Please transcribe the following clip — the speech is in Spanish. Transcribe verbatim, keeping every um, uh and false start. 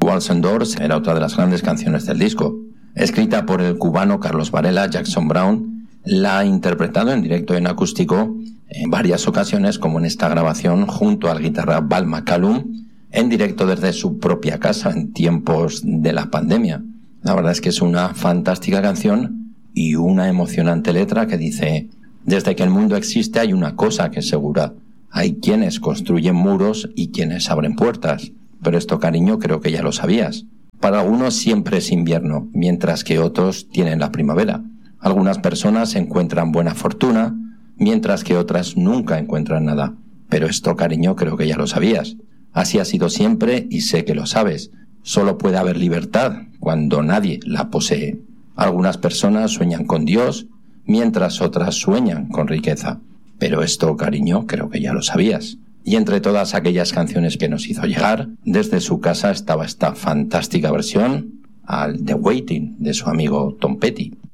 Walls and Doors era otra de las grandes canciones del disco. Escrita por el cubano Carlos Varela, Jackson Browne la ha interpretado en directo en acústico en varias ocasiones, como en esta grabación junto al guitarra Val McCallum, en directo desde su propia casa en tiempos de la pandemia. La verdad es que es una fantástica canción y una emocionante letra que dice: desde que el mundo existe hay una cosa que es segura. Hay quienes construyen muros y quienes abren puertas. Pero esto, cariño, creo que ya lo sabías. Para algunos siempre es invierno, mientras que otros tienen la primavera. Algunas personas encuentran buena fortuna, mientras que otras nunca encuentran nada. Pero esto, cariño, creo que ya lo sabías. Así ha sido siempre y sé que lo sabes. Solo puede haber libertad cuando nadie la posee. Algunas personas sueñan con Dios, mientras otras sueñan con riqueza. Pero esto, cariño, creo que ya lo sabías. Y entre todas aquellas canciones que nos hizo llegar, desde su casa estaba esta fantástica versión al The Waiting de su amigo Tom Petty.